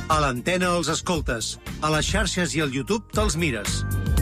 A l'antena els escoltes, a les xarxes i al YouTube te'ls mires.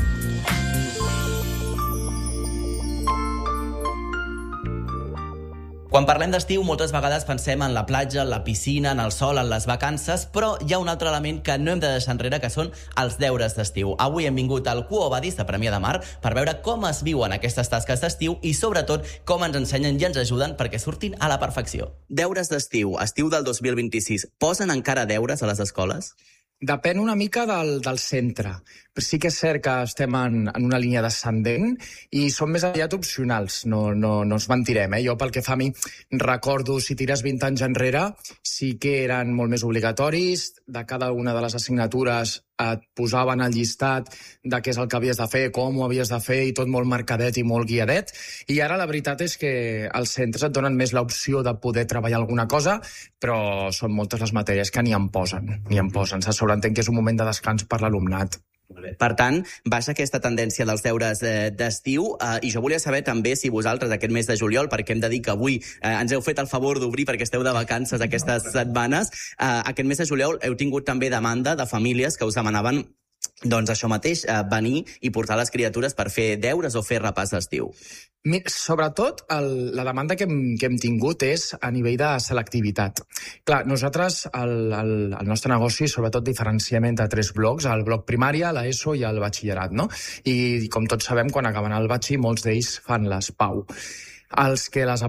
Quan parlem d'estiu, moltes vegades pensem en la platja, en la piscina, en el sol, en les vacances, però hi ha un altre element que no hem de deixar enrere, que són els deures d'estiu. Avui hem vingut al Quo Vadis de Premià de Mar per veure com es viuen aquestes tasques d'estiu i, sobretot, com ens ensenyen i ens ajuden perquè surtin a la perfecció. Deures d'estiu, estiu del 2026. Posen encara deures a les escoles? Depèn una mica del centre. Però sí que és cert que estem en una línia descendent i són més aviat opcionals, no ens mentirem. Jo, pel que fa a mi, recordo, si tires 20 anys enrere, sí que eren molt més obligatoris. De cada una de les assignatures et posaven el llistat de què és el que havies de fer, com ho havies de fer, i tot molt marcadet i molt guiadet. I ara la veritat és que els centres et donen més l'opció de poder treballar alguna cosa, però són moltes les matèries que ni en posen. Se sobreentén que és un moment de descans per l'alumnat. Per tant, baixa aquesta tendència dels deures d'estiu, i jo volia saber també si vosaltres aquest mes de juliol, perquè hem de dir que avui ens heu fet el favor d'obrir perquè esteu de vacances aquestes setmanes, aquest mes de juliol heu tingut també demanda de famílies que us demanaven doncs això mateix, venir i portar les criatures per fer deures o fer repàs d'estiu. Sobretot, la demanda que hem tingut és a nivell de selectivitat. Clar, nosaltres, el nostre negoci, sobretot diferenciem entre 3 blocs, el bloc primària, l'ESO i el batxillerat, no? I com tots sabem, quan acaben el batxi, molts d'ells fan les PAU. Els que les